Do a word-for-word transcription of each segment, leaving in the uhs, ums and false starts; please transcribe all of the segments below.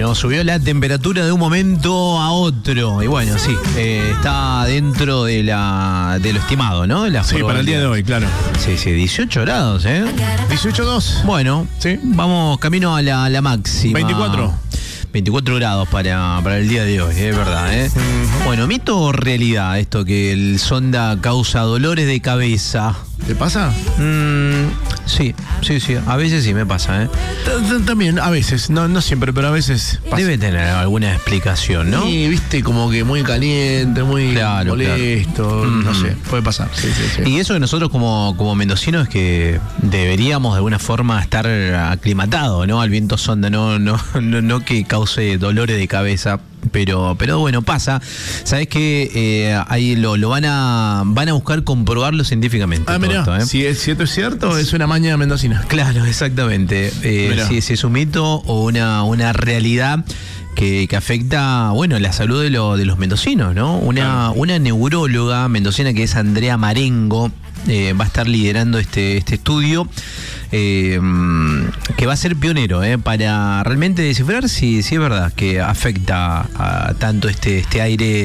Bueno, subió la temperatura de un momento a otro. Y bueno, sí, eh, está dentro de la de lo estimado, ¿no? La sí, para el día de hoy, claro. Sí, sí, dieciocho grados, ¿eh? dieciocho dos. Bueno, sí. Vamos camino a la, la máxima. veinticuatro. veinticuatro grados para, para el día de hoy, es verdad, ¿eh? Uh-huh. Bueno, ¿mito o realidad esto que el sonda causa dolores de cabeza? ¿Te pasa? Mm, sí, sí, sí, a veces sí me pasa, ¿eh? También, a veces, no, no siempre, pero a veces pasa. Debe tener alguna explicación, ¿no? Sí, viste, como que muy caliente, muy claro, molesto, claro. No sé, puede pasar. Sí, sí, sí. Y eso que nosotros como, como mendocinos que deberíamos de alguna forma estar aclimatados, ¿no? Al viento sonda, no, no, no, no que cause dolores de cabeza. Pero, pero bueno, pasa. Sabes que eh, ahí lo, lo van a van a buscar comprobarlo científicamente. Ah, mira, ¿eh? Si es cierto, es cierto, es una maña mendocina. Claro, exactamente. Eh, si, si es un mito o una, una realidad que, que afecta, bueno, la salud de, lo, de los mendocinos, ¿no? Una, claro. Una neuróloga mendocina que es Andrea Marengo eh, va a estar liderando este, este estudio. Eh, que va a ser pionero eh, para realmente descifrar si, si es verdad que afecta a tanto este, este aire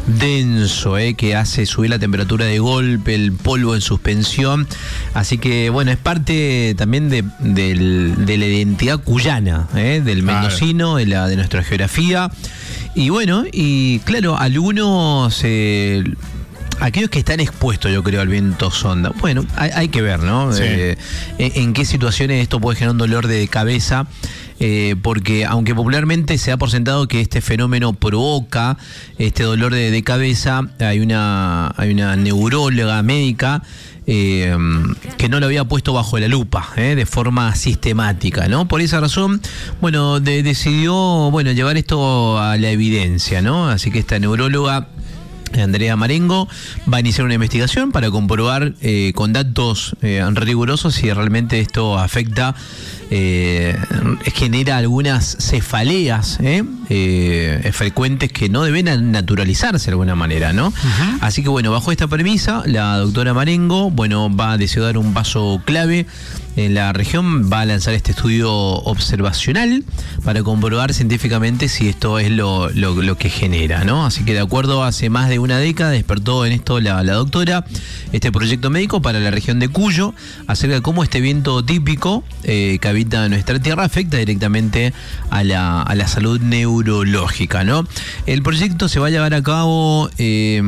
denso eh, que hace subir la temperatura de golpe, el polvo en suspensión. Así que bueno, es parte también de, de, de la identidad cuyana, eh, del mendocino, de, la, de nuestra geografía. Y bueno, y claro, algunos... Eh, aquellos que están expuestos, yo creo, al viento sonda. Bueno, hay, hay que ver, ¿no? Sí. Eh, en, en qué situaciones esto puede generar un dolor de cabeza, eh, porque aunque popularmente se da por sentado que este fenómeno provoca este dolor de, de cabeza, hay una, hay una neuróloga médica Eh, que no lo había puesto bajo la lupa eh, de forma sistemática, ¿no? Por esa razón, bueno, de, decidió, bueno, llevar esto a la evidencia, ¿no? Así que esta neuróloga Andrea Marengo va a iniciar una investigación para comprobar eh, con datos eh, rigurosos si realmente esto afecta, eh, genera algunas cefaleas eh, eh, frecuentes que no deben naturalizarse de alguna manera, ¿no? Uh-huh. Así que bueno, bajo esta premisa, la doctora Marengo, bueno, va a decidir dar un paso clave en la región, va a lanzar este estudio observacional para comprobar científicamente si esto es lo, lo, lo que genera, ¿no? Así que de acuerdo, hace más de una década despertó en esto la, la doctora este proyecto médico para la región de Cuyo acerca de cómo este viento típico eh, que habita nuestra tierra afecta directamente a la, a la salud neurológica, ¿no? El proyecto se va a llevar a cabo eh,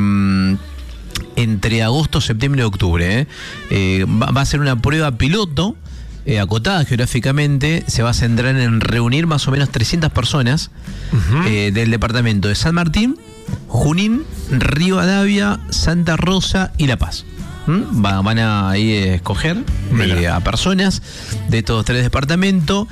entre agosto, septiembre y octubre. ¿eh? Eh, va, va a ser una prueba piloto, eh, acotada geográficamente, se va a centrar en reunir más o menos trescientas personas uh-huh. eh, del departamento de San Martín, Junín, Rivadavia, Santa Rosa y La Paz. ¿Mm? Va, van a ahí a escoger eh, a personas de estos tres departamentos.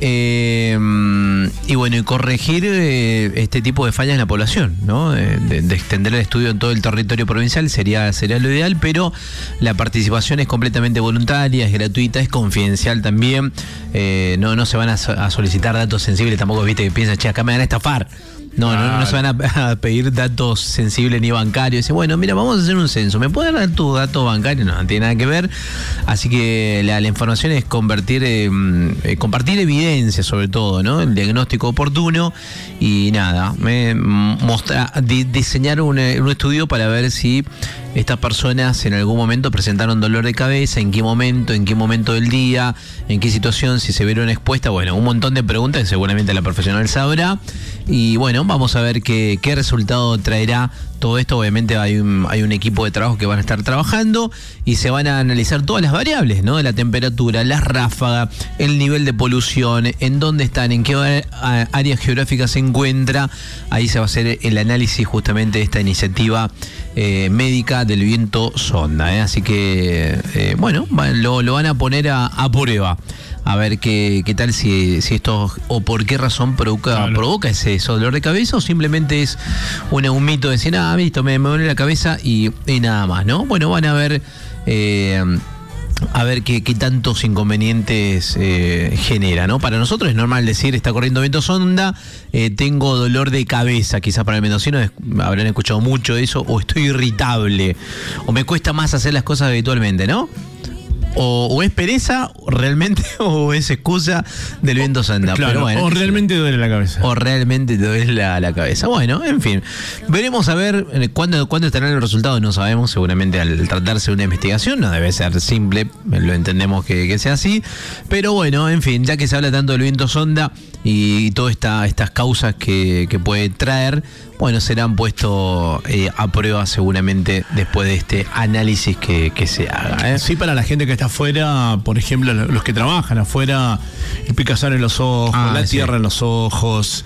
Eh, y bueno, y corregir eh, este tipo de fallas en la población, ¿no? De, de, de extender el estudio en todo el territorio provincial sería, sería lo ideal, pero la participación es completamente voluntaria, es gratuita, es confidencial también. Eh, no, no se van a, a solicitar datos sensibles, tampoco viste que piensan, che, acá me van a estafar. No, no, no, no se van a, a pedir datos sensibles ni bancarios. Dice, bueno, mira, vamos a hacer un censo. ¿Me puedes dar tu dato bancario? No, no tiene nada que ver. Así que la, la información es convertir, eh, eh, compartir evidencia, sobre todo, ¿no? El diagnóstico oportuno y nada, me mostrar, di, diseñar un, un estudio para ver si estas personas en algún momento presentaron dolor de cabeza, en qué momento, en qué momento del día, en qué situación, si se vieron expuestas. Bueno, un montón de preguntas que seguramente la profesional sabrá. Y bueno, vamos a ver qué, qué resultado traerá todo esto. Obviamente hay un, hay un equipo de trabajo que van a estar trabajando y se van a analizar todas las variables, ¿no? De la temperatura, las ráfagas, el nivel de polución, en dónde están, en qué área geográfica se encuentra. Ahí se va a hacer el análisis justamente de esta iniciativa eh, médica del viento sonda, ¿eh? Así que, eh, bueno, lo, lo van a poner a, a prueba. A ver qué, qué tal si, si esto o por qué razón provoca, claro. provoca ese, ese dolor de cabeza, o simplemente es una, un mito de decir, ah, visto, me, me duele la cabeza y, y nada más, ¿no? Bueno, van a ver eh, a ver qué, qué tantos inconvenientes eh, genera, ¿no? Para nosotros es normal decir, está corriendo viento sonda, eh, tengo dolor de cabeza. Quizás para el mendocino es, habrán escuchado mucho eso, o estoy irritable, o me cuesta más hacer las cosas habitualmente, ¿no? O, o es pereza realmente o es excusa del viento sonda. Claro, pero bueno, o realmente duele la cabeza. O realmente te duele la, la cabeza. Bueno, en fin. Veremos a ver cuándo, cuándo estarán los resultados, no sabemos. Seguramente al tratarse de una investigación no debe ser simple, lo entendemos que, que sea así. Pero bueno, en fin, ya que se habla tanto del viento sonda y, y todas esta, estas causas que, que puede traer, bueno, serán puestos eh, a prueba seguramente después de este análisis que, que se haga. ¿eh? Sí, para la gente que está afuera, por ejemplo, los que trabajan afuera, el picazón en los ojos, ah, la sí. tierra en los ojos.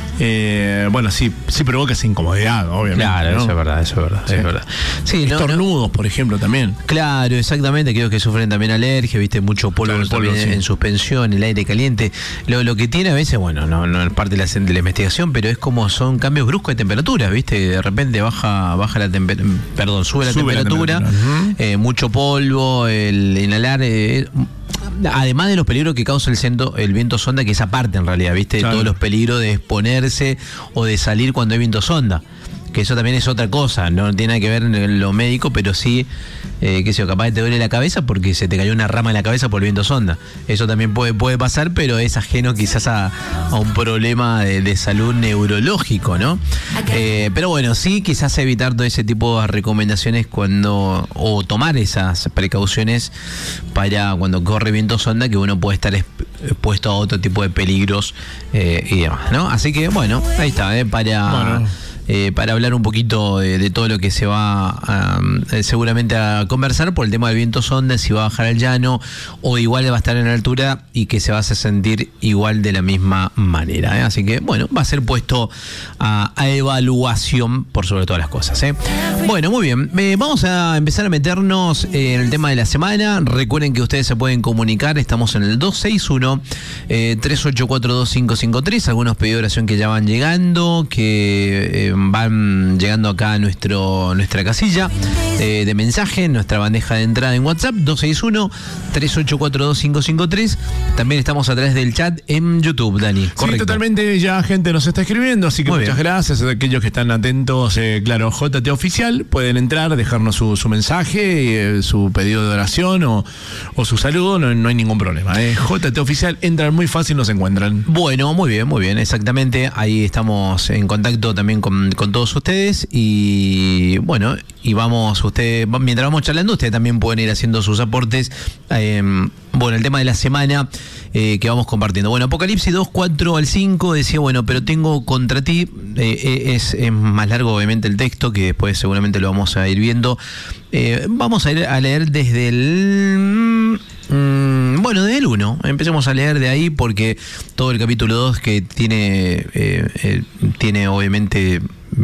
Eh, bueno, sí, sí provoca esa incomodidad, obviamente. Claro, ¿no? eso es verdad, eso es verdad. Sí. Es verdad. Sí, estornudos, no, por ejemplo, también. Claro, exactamente, creo que sufren también alergia, viste, mucho polvo, claro, polvo también sí. en suspensión, el aire caliente. Lo, lo que tiene a veces, bueno, no, no es parte de la, de la investigación, pero es como son cambios bruscos de temperatura, viste, de repente baja, baja la temperatura, perdón, sube la sube temperatura, la temperatura. Uh-huh. eh, mucho polvo, el inhalar. Eh, Además de los peligros que causa el, centro, el viento sonda, que es aparte en realidad, ¿viste? Claro. Todos los peligros de exponerse o de salir cuando hay viento sonda. Que eso también es otra cosa, no tiene nada que ver en lo médico, pero sí, eh, que sé yo, capaz te duele la cabeza porque se te cayó una rama en la cabeza por el viento sonda. Eso también puede, puede pasar, pero es ajeno quizás a, a un problema de, de salud neurológico, ¿no? Eh, pero bueno, sí, quizás evitar todo ese tipo de recomendaciones cuando, o tomar esas precauciones para cuando corre viento sonda, que uno puede estar expuesto a otro tipo de peligros eh, y demás, ¿no? Así que bueno, ahí está, ¿eh? Para... Bueno. Eh, para hablar un poquito de, de todo lo que se va a, eh, seguramente a conversar por el tema del viento sonda, si va a bajar al llano o igual va a estar en altura y que se va a hacer sentir igual de la misma manera, ¿eh? Así que bueno, va a ser puesto a, a evaluación por sobre todas las cosas, ¿eh? Bueno, muy bien, eh, vamos a empezar a meternos en el tema de la semana. Recuerden que ustedes se pueden comunicar, estamos en el dos seis uno, tres ocho cuatro dos cinco cinco tres, algunos pedidos de oración que ya van llegando, que eh, van llegando acá a nuestro, nuestra casilla eh, de mensaje, nuestra bandeja de entrada en WhatsApp, dos seis uno, tres ocho cuatro dos cinco cinco tres. También estamos a través del chat en YouTube, Dani. Sí, totalmente, ya gente nos está escribiendo, así que Muy muchas bien. gracias a aquellos que están atentos. Eh, claro, J T Oficial, pueden entrar, dejarnos su, su mensaje, eh, su pedido de oración o, o su saludo, no, no hay ningún problema. Eh. J T Oficial, entran muy fácil, nos encuentran. Bueno, muy bien, muy bien, exactamente. Ahí estamos en contacto también con con todos ustedes y bueno, y vamos, ustedes, mientras vamos charlando, ustedes también pueden ir haciendo sus aportes. Eh, bueno, el tema de la semana eh, que vamos compartiendo. Bueno, Apocalipsis dos, cuatro al cinco decía, bueno, pero tengo contra ti, eh, es, es más largo obviamente el texto, que después seguramente lo vamos a ir viendo. Eh, vamos a ir a leer desde el... Mm, bueno, desde el uno, empecemos a leer de ahí porque todo el capítulo dos que tiene, eh, eh, tiene obviamente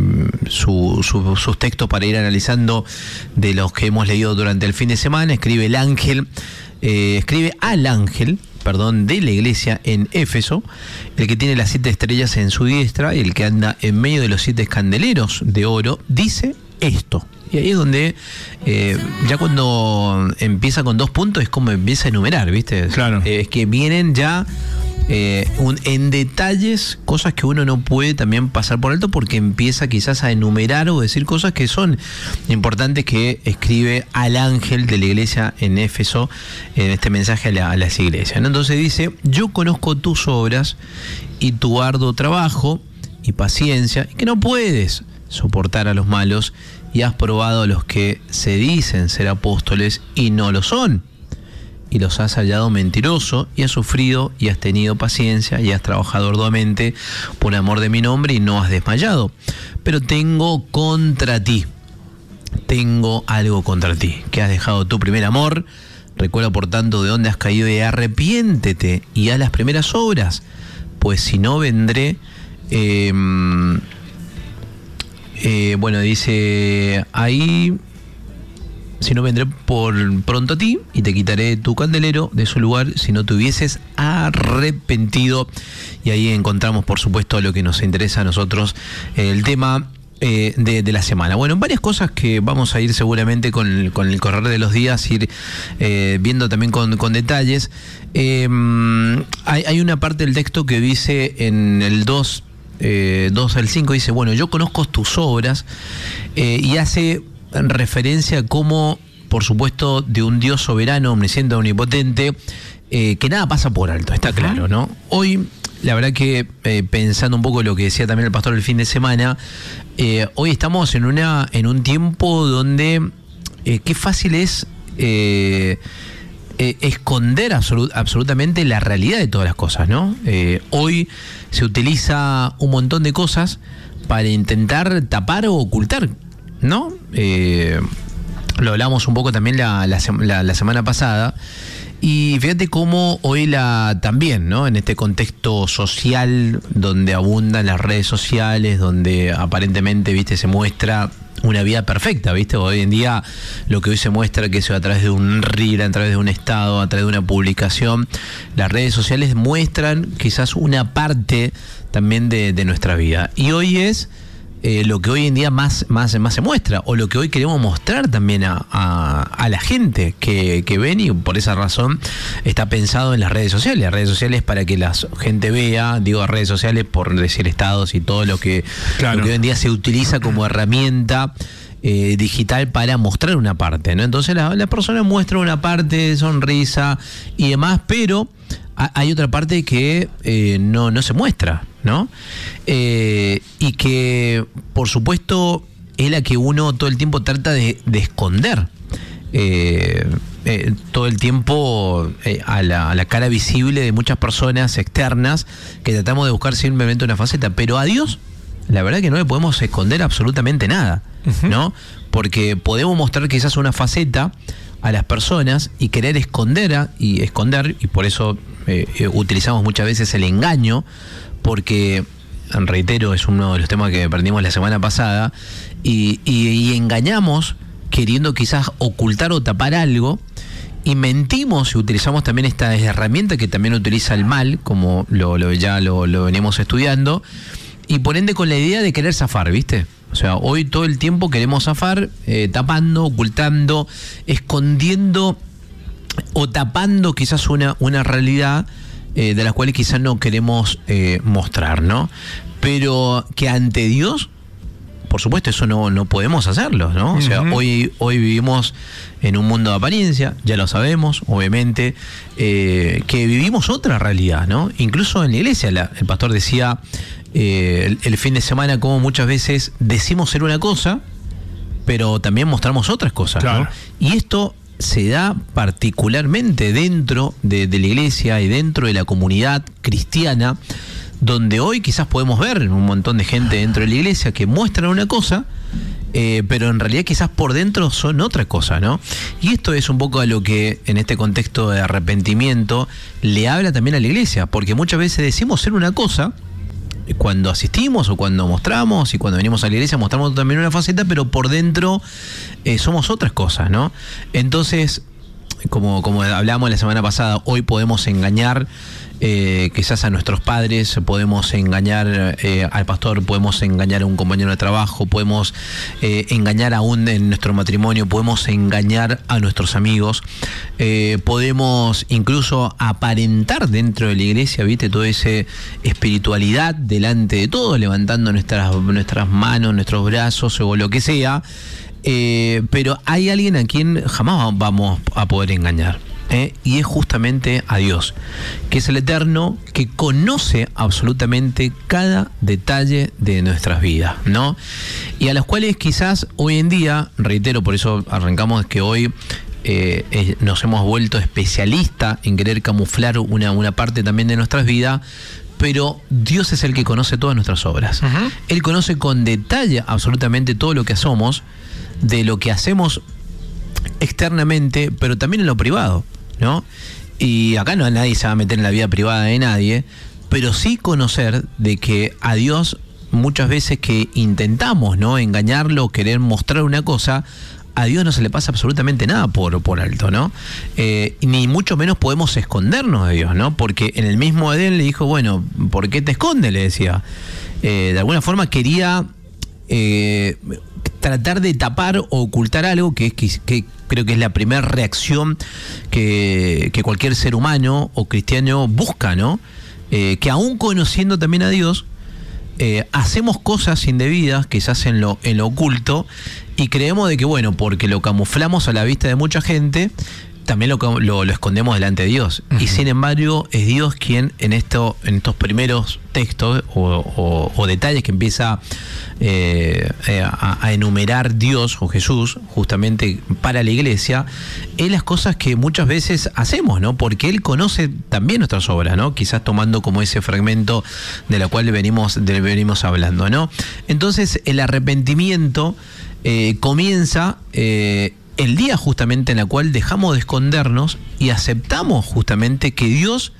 su, su, sus textos para ir analizando de los que hemos leído durante el fin de semana. Escribe el ángel, eh, escribe al ángel, perdón, de la iglesia en Éfeso, el que tiene las siete estrellas en su diestra y el que anda en medio de los siete candeleros de oro, dice esto. Y ahí es donde eh, ya cuando empieza con dos puntos es como empieza a enumerar, ¿viste? Claro. Eh, es que vienen ya eh, un, en detalles cosas que uno no puede también pasar por alto porque empieza quizás a enumerar o decir cosas que son importantes que escribe al ángel de la iglesia en Éfeso en este mensaje a, la, a las iglesias, ¿no? Entonces dice, yo conozco tus obras y tu arduo trabajo y paciencia y que no puedes soportar a los malos y has probado a los que se dicen ser apóstoles y no lo son, y los has hallado mentiroso, y has sufrido y has tenido paciencia y has trabajado arduamente por amor de mi nombre y no has desmayado. Pero tengo contra ti, tengo algo contra ti, que has dejado tu primer amor. Recuerda por tanto de dónde has caído y arrepiéntete y haz las primeras obras, pues si no vendré... Eh, Eh, bueno, dice ahí, si no vendré por pronto a ti y te quitaré tu candelero de su lugar si no te hubieses arrepentido. Y ahí encontramos, por supuesto, lo que nos interesa a nosotros, el tema eh, de, de la semana. Bueno, varias cosas que vamos a ir seguramente con el, con el correr de los días, ir eh, viendo también con, con detalles. Eh, hay, hay una parte del texto que dice en el dos, Eh, dos al cinco, dice, bueno, yo conozco tus obras, eh, y hace referencia a cómo por supuesto, de un Dios soberano, omnisciente, omnipotente, eh, que nada pasa por alto, está claro, ¿no? Hoy, la verdad que eh, pensando un poco lo que decía también el pastor el fin de semana, eh, hoy estamos en una en un tiempo donde eh, qué fácil es eh, eh, esconder absolut, absolutamente la realidad de todas las cosas, ¿no? Eh, hoy se utiliza un montón de cosas para intentar tapar o ocultar, ¿no? Eh, lo hablamos un poco también la, la, la, la semana pasada. Y fíjate cómo hoy la también, ¿no? En este contexto social donde abundan las redes sociales, donde aparentemente, viste, se muestra una vida perfecta, viste. Hoy en día lo que hoy se muestra, que eso a través de un reel, a través de un estado, a través de una publicación, las redes sociales muestran quizás una parte también de, de nuestra vida. Y hoy es Eh, lo que hoy en día más, más, más se muestra, o lo que hoy queremos mostrar también a, a, a la gente que, que ven, y por esa razón está pensado en las redes sociales. Las redes sociales para que la gente vea, digo redes sociales por decir estados y todo lo que, claro, lo que hoy en día se utiliza como herramienta eh, digital para mostrar una parte, ¿no? Entonces la, la persona muestra una parte, sonrisa y demás, pero hay otra parte que eh, no, no se muestra, ¿no? Eh, y que, por supuesto, es la que uno todo el tiempo trata de, de esconder. Eh, eh, todo el tiempo eh, a, la, a la cara visible de muchas personas externas que tratamos de buscar simplemente una faceta. Pero a Dios, la verdad que no le podemos esconder absolutamente nada, uh-huh, ¿no? Porque podemos mostrar quizás una faceta a las personas y querer esconder a, y esconder, y por eso eh, eh, utilizamos muchas veces el engaño, porque, reitero, es uno de los temas que aprendimos la semana pasada, y, y, y engañamos queriendo quizás ocultar o tapar algo, y mentimos y utilizamos también esta herramienta que también utiliza el mal, como lo, lo ya lo, lo venimos estudiando, y por ende con la idea de querer zafar, ¿viste? O sea, hoy todo el tiempo queremos zafar, eh, tapando, ocultando, escondiendo o tapando quizás una, una realidad eh, de la cual quizás no queremos eh, mostrar, ¿no? Pero que ante Dios, por supuesto, eso no, no podemos hacerlo, ¿no? O sea, uh-huh, hoy, hoy vivimos en un mundo de apariencia, ya lo sabemos, obviamente, eh, que vivimos otra realidad, ¿no? Incluso en la iglesia, la, el pastor decía eh, el, el fin de semana como muchas veces decimos ser una cosa, pero también mostramos otras cosas, claro, ¿no? Y esto se da particularmente dentro de, de la iglesia y dentro de la comunidad cristiana, donde hoy quizás podemos ver un montón de gente dentro de la iglesia que muestran una cosa, eh, pero en realidad quizás por dentro son otra cosa, ¿no? Y esto es un poco a lo que en este contexto de arrepentimiento le habla también a la iglesia, porque muchas veces decimos ser una cosa cuando asistimos o cuando mostramos, y cuando venimos a la iglesia mostramos también una faceta, pero por dentro eh, somos otras cosas, ¿no? Entonces, como, como hablamos la semana pasada, hoy podemos engañar eh, quizás a nuestros padres, podemos engañar eh, al pastor, podemos engañar a un compañero de trabajo, podemos eh, engañar aún en nuestro matrimonio, podemos engañar a nuestros amigos, eh, podemos incluso aparentar dentro de la iglesia, ¿viste? Toda esa espiritualidad delante de todo, levantando nuestras, nuestras manos, nuestros brazos o lo que sea. Eh, pero hay alguien a quien jamás vamos a poder engañar, ¿eh? Y es justamente a Dios, que es el Eterno, que conoce absolutamente cada detalle de nuestras vidas, ¿no? Y a los cuales quizás hoy en día, reitero, por eso arrancamos que hoy eh, eh, nos hemos vuelto especialistas en querer camuflar una, una parte también de nuestras vidas, pero Dios es el que conoce todas nuestras obras. Uh-huh. Él conoce con detalle absolutamente todo lo que somos, de lo que hacemos externamente, pero también en lo privado, ¿no? Y acá no nadie se va a meter en la vida privada de nadie, pero sí conocer de que a Dios muchas veces que intentamos, ¿no?, engañarlo, querer mostrar una cosa, a Dios no se le pasa absolutamente nada por, por alto, ¿no? Eh, ni mucho menos podemos escondernos de Dios, ¿no? Porque en el mismo Edén le dijo, bueno, ¿por qué te escondes?, le decía. Eh, de alguna forma quería eh, tratar de tapar o ocultar algo que, que, que creo que es la primera reacción que, que cualquier ser humano o cristiano busca, ¿no? Eh, que aún conociendo también a Dios, eh, hacemos cosas indebidas, quizás en lo, en lo oculto, y creemos de que, bueno, porque lo camuflamos a la vista de mucha gente, también lo, lo, lo escondemos delante de Dios. Uh-huh. Y sin embargo, es Dios quien en, esto, en estos primeros textos o, o, o detalles que empieza eh, a, a enumerar Dios o Jesús justamente para la iglesia, es las cosas que muchas veces hacemos, ¿no? Porque Él conoce también nuestras obras, ¿no? Quizás tomando como ese fragmento de la cual venimos, de, venimos hablando, ¿no? Entonces, el arrepentimiento eh, comienza... Eh, el día justamente en el cual dejamos de escondernos y aceptamos justamente que Dios,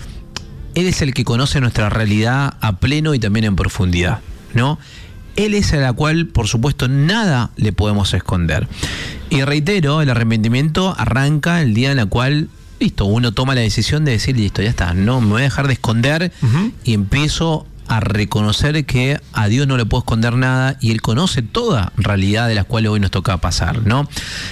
Él es el que conoce nuestra realidad a pleno y también en profundidad, ¿no? Él es a la cual, por supuesto, nada le podemos esconder. Y reitero, el arrepentimiento arranca el día en el cual, listo, uno toma la decisión de decir, listo, ya está, no me voy a dejar de esconder uh-huh. y empiezo a reconocer que a Dios no le puedo esconder nada y Él conoce toda realidad de las cuales hoy nos toca pasar, ¿no?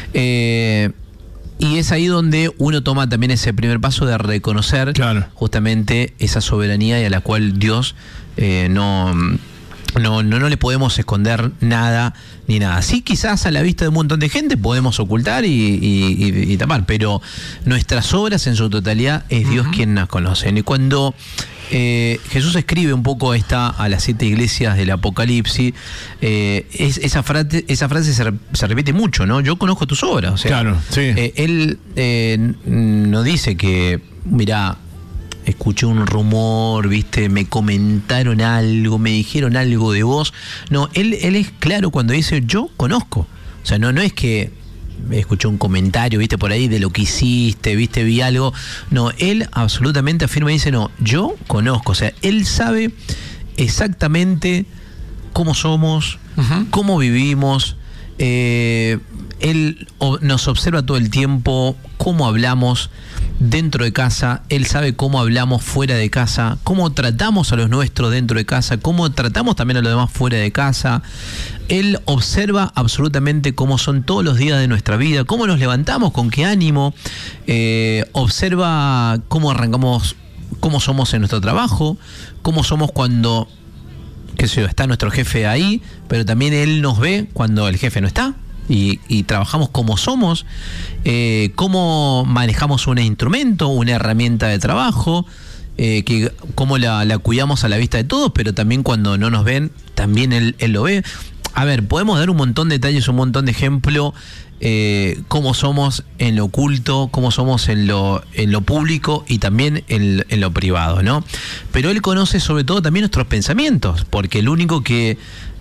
Eh, y es ahí donde uno toma también ese primer paso de reconocer claro. justamente esa soberanía y a la cual Dios eh, no... No, no, no le podemos esconder nada ni nada. Sí, quizás a la vista de un montón de gente podemos ocultar y, y, y, y tapar, pero nuestras obras en su totalidad es Dios uh-huh. quien las conoce. Y cuando eh, Jesús escribe un poco esta a las siete iglesias del Apocalipsis, eh, es, esa frase, esa frase se, se repite mucho, ¿no? Yo conozco tus obras. O sea, claro, sí. Eh, él eh, no dice que, mirá, escuché un rumor, viste, me comentaron algo, me dijeron algo de vos. No, él, él es claro cuando dice yo conozco. O sea, no, no es que escuché un comentario, viste, por ahí de lo que hiciste, viste, vi algo. No, él absolutamente afirma y dice, no, yo conozco. O sea, él sabe exactamente cómo somos, uh-huh. cómo vivimos. Eh, él nos observa todo el tiempo, cómo hablamos dentro de casa, Él sabe cómo hablamos fuera de casa, cómo tratamos a los nuestros dentro de casa, cómo tratamos también a los demás fuera de casa. Él observa absolutamente cómo son todos los días de nuestra vida, cómo nos levantamos, con qué ánimo, eh, observa cómo arrancamos, cómo somos en nuestro trabajo, cómo somos cuando, qué sé yo, está nuestro jefe ahí, pero también Él nos ve cuando el jefe no está. Y, y trabajamos como somos, eh, cómo manejamos un instrumento, una herramienta de trabajo, eh, que cómo la, la cuidamos a la vista de todos, pero también cuando no nos ven, también él, él lo ve. A ver, podemos dar un montón de detalles, un montón de ejemplos, eh, cómo somos en lo oculto, cómo somos en lo, en lo público y también en, en lo privado, ¿no? Pero él conoce sobre todo también nuestros pensamientos, porque el único que,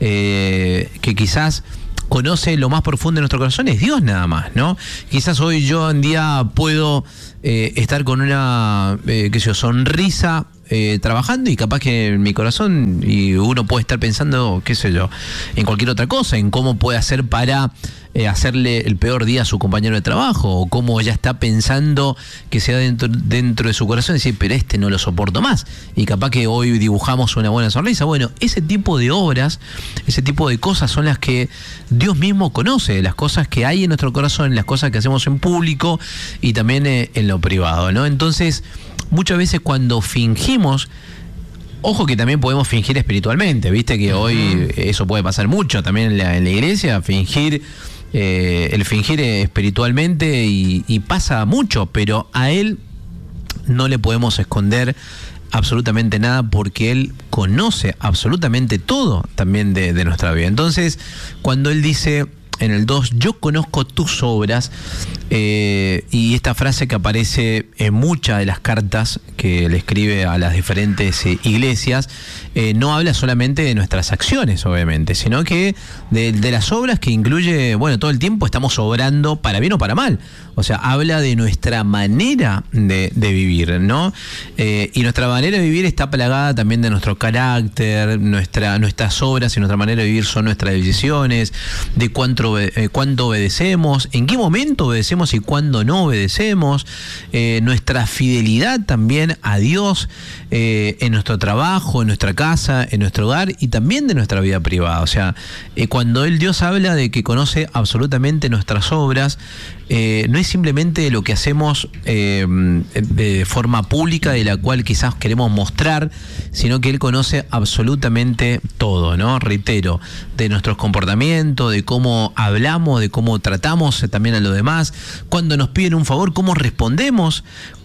eh, que quizás conoce lo más profundo de nuestro corazón es Dios nada más, ¿no? Quizás hoy yo en día puedo eh, estar con una, eh, qué sé yo, sonrisa eh, trabajando y capaz que en mi corazón y uno puede estar pensando, qué sé yo, en cualquier otra cosa, en cómo puede hacer para eh, hacerle el peor día a su compañero de trabajo, o cómo ya está pensando que sea dentro, dentro de su corazón, decir, pero este no lo soporto más, y capaz que hoy dibujamos una buena sonrisa. Bueno, ese tipo de obras, ese tipo de cosas son las que Dios mismo conoce, las cosas que hay en nuestro corazón, las cosas que hacemos en público y también eh, en lo privado, ¿no? Entonces, muchas veces cuando fingimos, ojo que también podemos fingir espiritualmente, viste que hoy eso puede pasar mucho también en la, en la iglesia, fingir, eh, el fingir espiritualmente y, y pasa mucho, pero a Él no le podemos esconder absolutamente nada porque Él conoce absolutamente todo también de, de nuestra vida. Entonces, cuando Él dice en el dos, yo conozco tus obras, eh, y esta frase que aparece en muchas de las cartas que le escribe a las diferentes eh, iglesias, eh, no habla solamente de nuestras acciones, obviamente, sino que de, de las obras que incluye, bueno, todo el tiempo estamos obrando para bien o para mal. O sea, habla de nuestra manera de, de vivir, ¿no? Eh, y nuestra manera de vivir está plagada también de nuestro carácter, nuestra, nuestras obras y nuestra manera de vivir son nuestras decisiones, de cuánto cuánto, eh, cuánto obedecemos, en qué momento obedecemos y cuándo no obedecemos, eh, nuestra fidelidad también a Dios eh, en nuestro trabajo, en nuestra casa, en nuestro hogar y también de nuestra vida privada. O sea, eh, cuando el Dios habla de que conoce absolutamente nuestras obras, eh, no es simplemente lo que hacemos eh, de forma pública, de la cual quizás queremos mostrar, sino que Él conoce absolutamente todo, ¿no? Reitero, de nuestros comportamientos, de cómo hablamos, de cómo tratamos también a los demás, cuando nos piden un favor, cómo respondemos,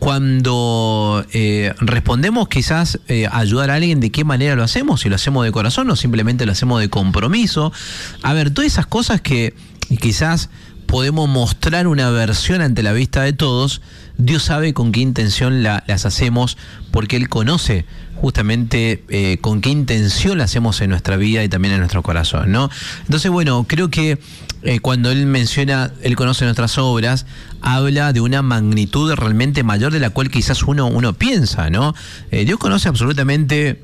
cuando eh, respondemos quizás eh, a ayudar a alguien, de qué manera lo hacemos, si lo hacemos de corazón o simplemente lo hacemos de compromiso. A ver, todas esas cosas que quizás podemos mostrar una versión ante la vista de todos, Dios sabe con qué intención la, las hacemos, porque Él conoce justamente eh, con qué intención la hacemos en nuestra vida y también en nuestro corazón, ¿no? Entonces, bueno, creo que eh, cuando Él menciona, Él conoce nuestras obras, habla de una magnitud realmente mayor de la cual quizás uno, uno piensa, ¿no? Eh, Dios conoce absolutamente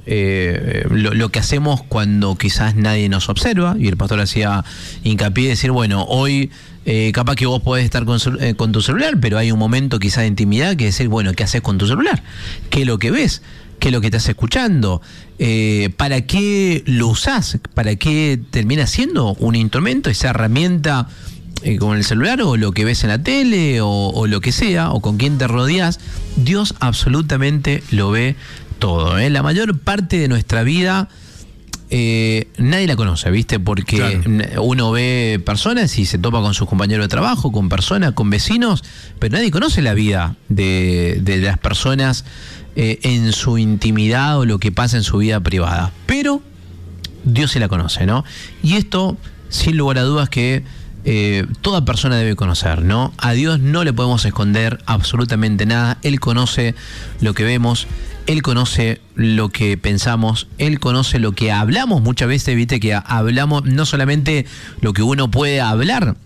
Eh, lo, lo que hacemos cuando quizás nadie nos observa, y el pastor hacía hincapié de decir, bueno, hoy eh, capaz que vos podés estar con, eh, con tu celular, pero hay un momento quizás de intimidad que decir, bueno, ¿qué haces con tu celular? ¿Qué es lo que ves? ¿Qué es lo que estás escuchando? Eh, ¿Para qué lo usás? ¿Para qué termina siendo un instrumento, esa herramienta eh, como el celular o lo que ves en la tele o, o lo que sea, o con quién te rodeas? Dios absolutamente lo ve todo, ¿eh? La mayor parte de nuestra vida eh, nadie la conoce, ¿viste? Porque claro, uno ve personas y se topa con sus compañeros de trabajo, con personas, con vecinos, pero nadie conoce la vida de, de las personas eh, en su intimidad o lo que pasa en su vida privada. Pero Dios sí la conoce, ¿no? Y esto, sin lugar a dudas, que Eh, toda persona debe conocer, ¿no? A Dios no le podemos esconder absolutamente nada. Él conoce lo que vemos, Él conoce lo que pensamos, Él conoce lo que hablamos. Muchas veces, viste, que hablamos no solamente lo que uno puede hablar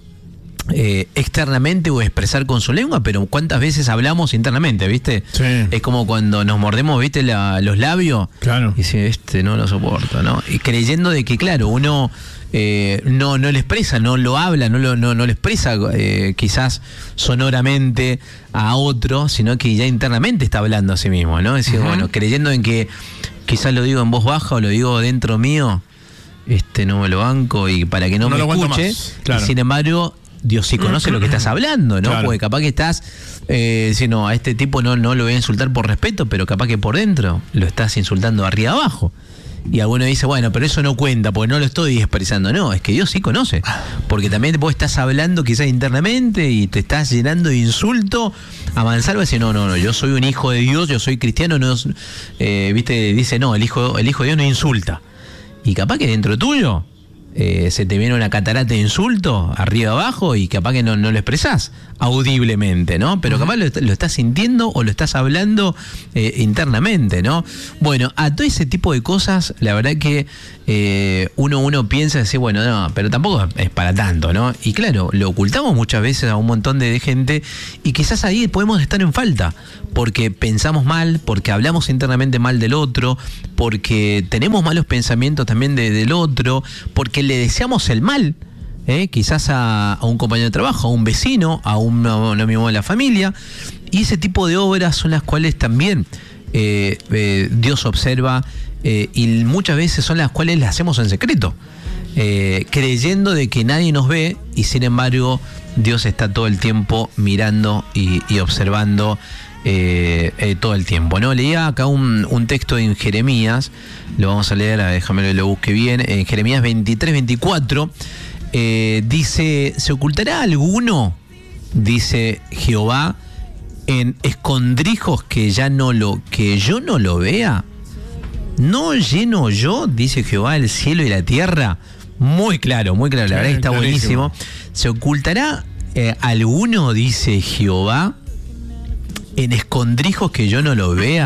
eh, externamente o expresar con su lengua, pero cuántas veces hablamos internamente, ¿viste? Sí. Es como cuando nos mordemos, ¿viste? La, los labios. Claro. Y dice, este no lo soporto, ¿no? Y creyendo de que, claro, uno Eh, no, no le expresa, no lo habla, no lo, no, no le expresa eh, quizás sonoramente a otro, sino que ya internamente está hablando a sí mismo, ¿no? Es decir, uh-huh, bueno, creyendo en que quizás lo digo en voz baja o lo digo dentro mío, este no me lo banco y para que no, no me escuche, claro, y sin embargo Dios sí conoce lo que estás hablando, ¿no? Claro. Porque capaz que estás eh, diciendo, a este tipo no, no lo voy a insultar por respeto, pero capaz que por dentro lo estás insultando arriba abajo. Y alguno dice, bueno, pero eso no cuenta, porque no lo estoy expresando. No, es que Dios sí conoce, porque también vos estás hablando quizás internamente y te estás llenando de insulto a mansalva, y dice, no, no, no, yo soy un hijo de Dios, yo soy cristiano, no, eh, viste, dice, no, el hijo, el hijo de Dios no insulta. Y capaz que dentro tuyo eh, se te viene una catarata de insulto arriba abajo y capaz que no, no lo expresás audiblemente, ¿no? Pero capaz lo, lo estás sintiendo o lo estás hablando eh, internamente, ¿no? Bueno, a todo ese tipo de cosas, la verdad que eh, uno, uno piensa decir, bueno, no, pero tampoco es para tanto, ¿no? Y claro, lo ocultamos muchas veces a un montón de gente y quizás ahí podemos estar en falta, porque pensamos mal, porque hablamos internamente mal del otro, porque tenemos malos pensamientos también de, del otro, porque le deseamos el mal, ¿eh? Quizás a, a un compañero de trabajo, a un vecino, a un miembro de la familia, y ese tipo de obras son las cuales también eh, eh, Dios observa eh, y muchas veces son las cuales las hacemos en secreto, eh, creyendo de que nadie nos ve y sin embargo Dios está todo el tiempo mirando y, y observando Eh, eh, todo el tiempo, ¿no? Leía acá un, un texto en Jeremías, lo vamos a leer, déjame que lo busque bien, en Jeremías veintitrés, veinticuatro, eh, dice, ¿se ocultará alguno, dice Jehová, en escondrijos que ya no lo, que yo no lo vea? ¿No lleno yo, dice Jehová, el cielo y la tierra? Muy claro, muy claro, la verdad que está buenísimo. ¿Se ocultará eh, alguno, dice Jehová, en escondrijos que yo no lo vea?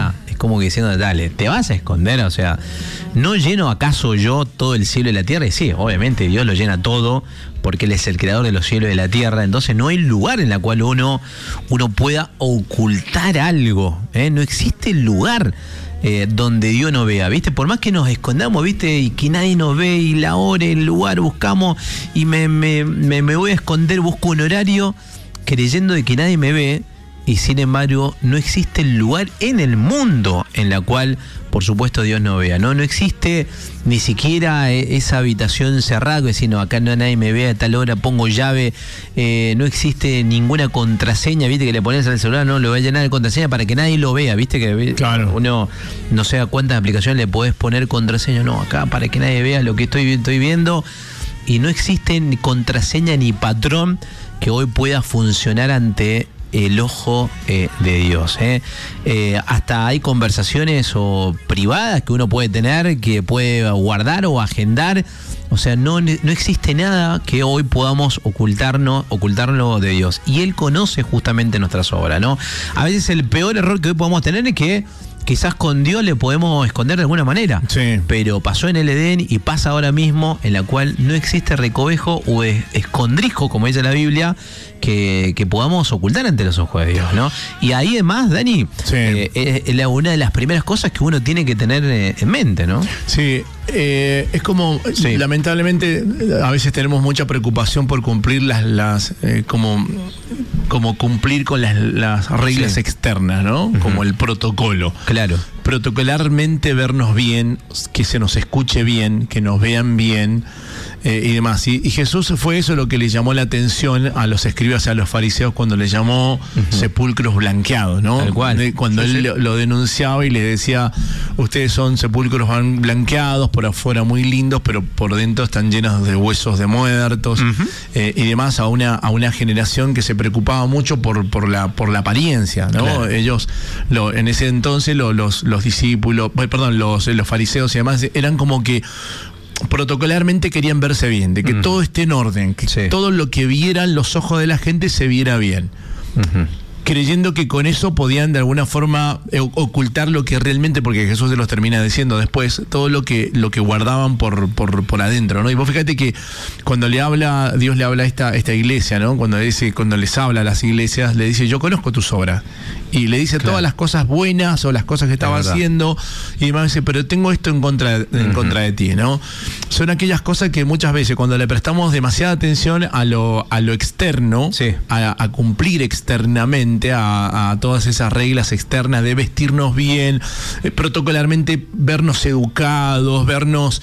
como que diciendo, dale, ¿te vas a esconder? O sea, ¿no lleno acaso yo todo el cielo y la tierra? Y sí, obviamente Dios lo llena todo, porque Él es el creador de los cielos y de la tierra. Entonces no hay lugar en el cual uno, uno pueda ocultar algo, ¿eh? No existe lugar eh, donde Dios no vea, ¿viste? Por más que nos escondamos, ¿viste? Y que nadie nos ve, y la hora, el lugar, buscamos, y me, me, me, me voy a esconder, busco un horario, creyendo de que nadie me ve, y sin embargo no existe lugar en el mundo en la cual, por supuesto, Dios no vea, ¿no? No existe ni siquiera esa habitación cerrada, que si no, acá no nadie me vea, a tal hora pongo llave, eh, no existe ninguna contraseña, ¿viste? Que le pones al celular, no, lo voy a llenar de contraseña para que nadie lo vea, ¿viste? Que claro. Uno no sé a cuántas aplicaciones le podés poner contraseña, no, acá para que nadie vea lo que estoy, estoy viendo, y no existe ni contraseña ni patrón que hoy pueda funcionar ante el ojo eh, de Dios. ¿eh? Eh, hasta hay conversaciones o privadas que uno puede tener, que puede guardar o agendar. O sea, no, no existe nada que hoy podamos ocultarnos, ocultarlo de Dios. Y Él conoce justamente nuestras obras, ¿no? A veces el peor error que hoy podemos tener es que quizás con Dios le podemos esconder de alguna manera, sí. Pero pasó en el Edén y pasa ahora mismo, en la cual no existe recovejo o escondrijo, como dice la Biblia, que, que podamos ocultar ante los ojos de Dios, ¿no? Y ahí además, Dani, sí. eh, es la, una de las primeras cosas que uno tiene que tener eh, en mente, ¿no? Sí, eh, es como, sí. Lamentablemente, a veces tenemos mucha preocupación por cumplir las, las eh, como, como cumplir con las, las reglas sí. externas, ¿no? Uh-huh. Como el protocolo. Claro. Protocolarmente vernos bien, que se nos escuche bien, que nos vean bien eh, y demás. Y, y Jesús fue eso lo que le llamó la atención a los escribas y a los fariseos cuando le llamó uh-huh. sepulcros blanqueados, ¿no? Tal cual. Cuando sí, él sí. Lo, lo denunciaba y les decía, ustedes son sepulcros blanqueados, por afuera muy lindos, pero por dentro están llenos de huesos de muertos uh-huh. eh, y demás, a una, a una generación que se preocupaba mucho por, por, la, por la apariencia, ¿no? Claro. Ellos, lo, en ese entonces, lo, los los discípulos, perdón, los, los fariseos y demás, eran como que protocolarmente querían verse bien, de que uh-huh. todo esté en orden, que sí. todo lo que vieran los ojos de la gente se viera bien. Uh-huh. Creyendo que con eso podían de alguna forma ocultar lo que realmente, porque Jesús se los termina diciendo después, todo lo que lo que guardaban por por, por adentro, ¿no? Y vos fíjate que cuando le habla, Dios le habla a esta, esta iglesia, ¿no? Cuando dice, cuando les habla a las iglesias, le dice, yo conozco tus obras. Y le dice claro. todas las cosas buenas o las cosas que estaba haciendo, y además dice, pero tengo esto en contra, en uh-huh. contra de ti, ¿no? Son aquellas cosas que muchas veces cuando le prestamos demasiada atención a lo, a lo externo, sí. a, a cumplir externamente, A, a todas esas reglas externas de vestirnos bien, eh, protocolarmente vernos educados, vernos,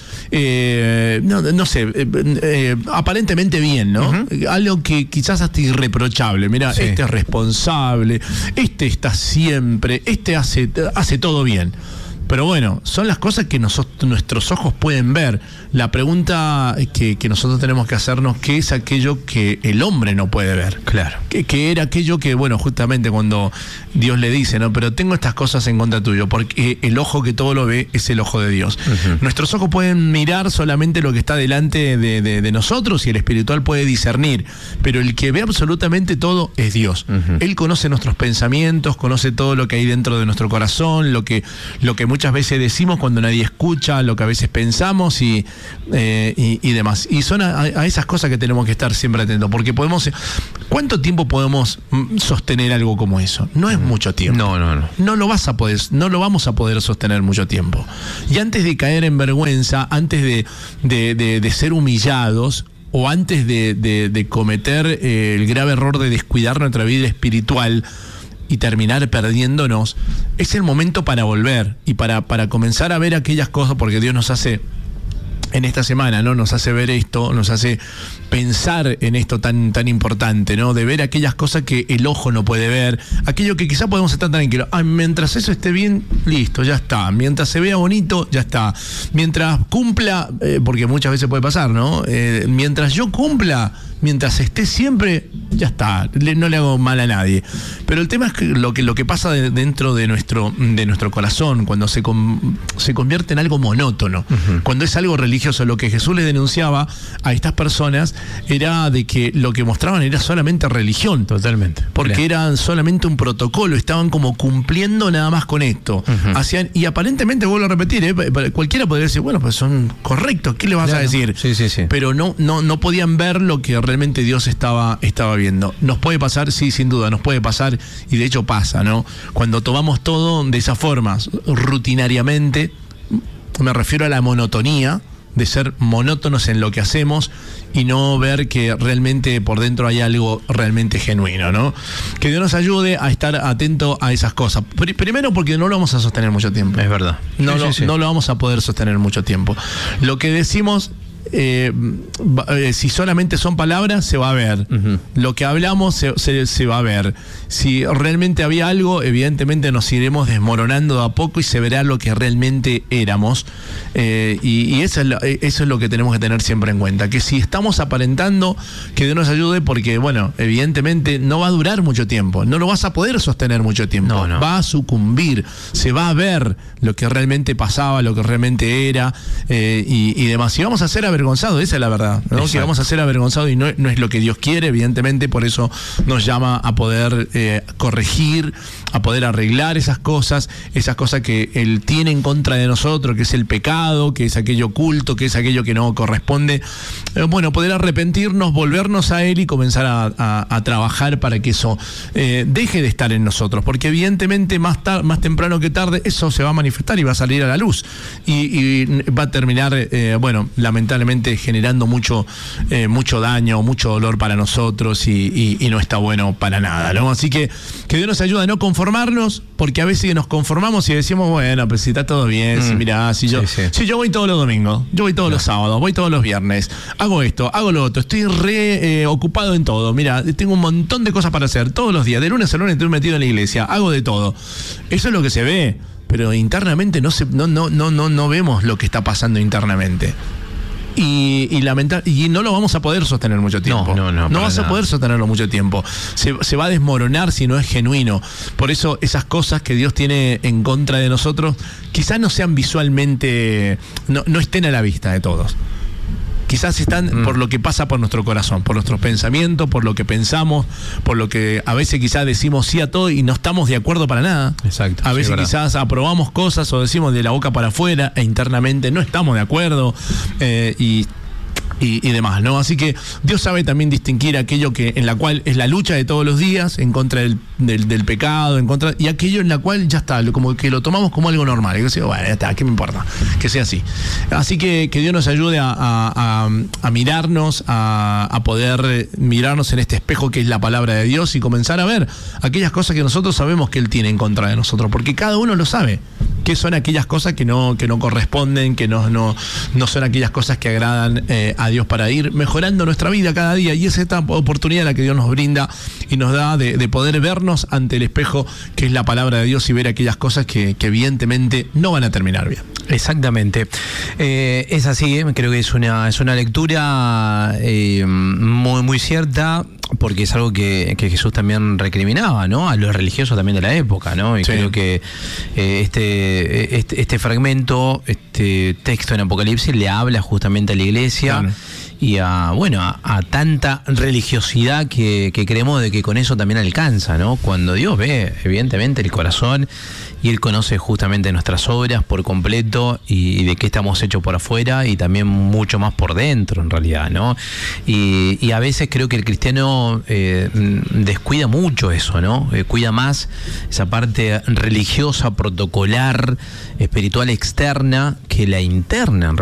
eh, no, no sé, eh, eh, aparentemente bien, ¿no? Uh-huh. Algo que quizás hasta irreprochable. Mira, sí. este es responsable, este está siempre, este hace, hace todo bien. Pero bueno, son las cosas que nosotros, nuestros ojos pueden ver. La pregunta que, que nosotros tenemos que hacernos, ¿qué es aquello que el hombre no puede ver? Claro. Que, que era aquello que, bueno, justamente cuando Dios le dice, ¿no? Pero tengo estas cosas en contra tuyo, porque el ojo que todo lo ve es el ojo de Dios. Uh-huh. Nuestros ojos pueden mirar solamente lo que está delante de, de, de nosotros, y el espiritual puede discernir, pero el que ve absolutamente todo es Dios. Uh-huh. Él conoce nuestros pensamientos, conoce todo lo que hay dentro de nuestro corazón, lo que, lo que muchas veces decimos cuando nadie escucha, lo que a veces pensamos y, eh, y, y demás. Y son a, a esas cosas que tenemos que estar siempre atentos, porque podemos... ¿Cuánto tiempo podemos sostener algo como eso? No es mucho tiempo. No, no, no. No lo vas a poder, no lo vamos a poder sostener mucho tiempo. Y antes de caer en vergüenza, antes de, de, de, de ser humillados, o antes de, de, de cometer eh, el grave error de descuidar nuestra vida espiritual y terminar perdiéndonos, es el momento para volver y para, para comenzar a ver aquellas cosas, porque Dios nos hace en esta semana, ¿no? Nos hace ver esto, nos hace pensar en esto tan, tan importante, ¿no? De ver aquellas cosas que el ojo no puede ver, aquello que quizá podemos estar tranquilos. Ah, mientras eso esté bien, listo, ya está. Mientras se vea bonito, ya está. Mientras cumpla, eh, porque muchas veces puede pasar, ¿no? Eh, mientras yo cumpla, mientras esté siempre, ya está, le, no le hago mal a nadie. Pero el tema es que lo que, lo que pasa de, dentro de nuestro, de nuestro corazón, cuando se, com, se convierte en algo monótono, uh-huh. cuando es algo religioso. Lo que Jesús le denunciaba a estas personas era de que lo que mostraban era solamente religión. Totalmente. Porque claro. eran solamente un protocolo, estaban como cumpliendo nada más con esto. Uh-huh. Hacían, y aparentemente, vuelvo a repetir, ¿eh? cualquiera podría decir, bueno, pues son correctos, ¿qué le vas claro. a decir? Sí, sí, sí. Pero no, no, no podían ver lo que realmente Dios estaba, estaba viendo. Nos puede pasar, sí, sin duda, nos puede pasar, y de hecho pasa, ¿no? Cuando tomamos todo de esa forma, rutinariamente, me refiero a la monotonía, de ser monótonos en lo que hacemos y no ver que realmente por dentro hay algo realmente genuino, ¿no? Que Dios nos ayude a estar atento a esas cosas. Primero porque no lo vamos a sostener mucho tiempo. Es verdad. No, sí, lo, sí, sí. no lo vamos a poder sostener mucho tiempo. Lo que decimos... Eh, eh, si solamente son palabras, se va a ver. Uh-huh. Lo que hablamos se, se, se va a ver. Si realmente había algo, evidentemente nos iremos desmoronando de a poco y se verá lo que realmente éramos. Eh, y y eso, es lo, eso es lo que tenemos que tener siempre en cuenta. Que si estamos aparentando, que Dios nos ayude, porque, bueno, evidentemente no va a durar mucho tiempo. No lo vas a poder sostener mucho tiempo. No, no. Va a sucumbir. Se va a ver lo que realmente pasaba, lo que realmente era eh, y, y demás. Y vamos a ser avergonzados, esa es la verdad, ¿no? Que vamos a ser avergonzados y no, no es lo que Dios quiere, evidentemente, por eso nos llama a poder eh, corregir, a poder arreglar esas cosas, esas cosas que Él tiene en contra de nosotros, que es el pecado, que es aquello oculto, que es aquello que no corresponde. Eh, bueno, poder arrepentirnos, volvernos a Él y comenzar a, a, a trabajar para que eso eh, deje de estar en nosotros, porque evidentemente más, tar- más temprano que tarde eso se va a manifestar y va a salir a la luz y, y va a terminar, eh, bueno, lamentablemente generando mucho, eh, mucho daño, mucho dolor para nosotros y, y, y no está bueno para nada, ¿no? Así que que Dios nos ayude a no conformarnos, porque a veces nos conformamos y decimos, bueno, pero si está todo bien, mm. si mirá, si yo, sí, sí. si yo voy todos los domingos, yo voy todos claro. los sábados, voy todos los viernes, hago esto, hago lo otro, estoy re eh, ocupado en todo, mira, tengo un montón de cosas para hacer todos los días, de lunes a lunes estoy metido en la iglesia, hago de todo. Eso es lo que se ve, pero internamente no se, no, no, no, no, no vemos lo que está pasando internamente. Y, y, lamentar, y no lo vamos a poder sostener mucho tiempo. No, no, no. No vas nada. a poder sostenerlo mucho tiempo. Se, se va a desmoronar si no es genuino. Por eso esas cosas que Dios tiene en contra de nosotros quizás no sean visualmente, no, no estén a la vista de todos. Quizás están mm. por lo que pasa por nuestro corazón, por nuestros pensamientos, por lo que pensamos, por lo que a veces quizás decimos sí a todo y no estamos de acuerdo para nada. Exacto. A veces sí, quizás aprobamos cosas o decimos de la boca para afuera e internamente no estamos de acuerdo eh, y... Y, y demás, ¿no? Así que Dios sabe también distinguir aquello que en la cual es la lucha de todos los días en contra del, del, del pecado, en contra y aquello en la cual ya está, lo, como que lo tomamos como algo normal. Y yo digo, bueno, ya está, ¿qué me importa? Que sea así. Así que que Dios nos ayude a, a, a, a mirarnos, a, a poder mirarnos en este espejo que es la palabra de Dios y comenzar a ver aquellas cosas que nosotros sabemos que Él tiene en contra de nosotros, porque cada uno lo sabe. Que son aquellas cosas que no, que no corresponden, que no, no, no son aquellas cosas que agradan eh, a Dios, para ir mejorando nuestra vida cada día, y es esta oportunidad la que Dios nos brinda y nos da de, de poder vernos ante el espejo que es la palabra de Dios y ver aquellas cosas que, que evidentemente no van a terminar bien. Exactamente. Eh, es así, creo que es una, es una lectura eh, muy, muy cierta, porque es algo que, que Jesús también recriminaba, ¿no? A los religiosos también de la época, ¿no? Y sí. creo que eh, este, este, este fragmento, este texto en Apocalipsis le habla justamente a la iglesia. Claro. Y a, bueno, a, a tanta religiosidad que, que creemos de que con eso también alcanza, ¿no? Cuando Dios ve, evidentemente, el corazón y Él conoce justamente nuestras obras por completo y, y de qué estamos hechos por afuera y también mucho más por dentro, en realidad, ¿no? Y, y a veces creo que el cristiano eh, descuida mucho eso, ¿no? Eh, cuida más esa parte religiosa, protocolar, espiritual externa que la interna, en realidad.